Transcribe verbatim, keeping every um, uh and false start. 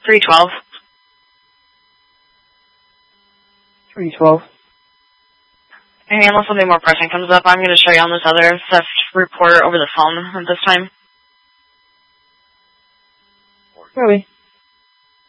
three twelve. three twelve. And unless something more pressing comes up, I'm going to show you on this other theft report over the phone at this time. Really?